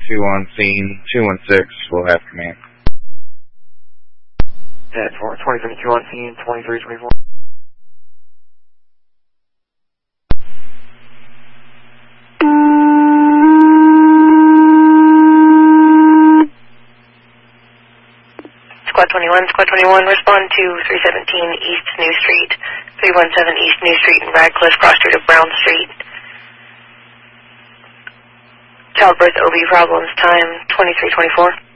2 on scene. 216 will have command. 10-4, 2022 on scene, 2324. Squad 21, respond to 317 East New Street, 317 East New Street in Radcliffe, cross street of Brown Street. Childbirth OB problems, time 2324.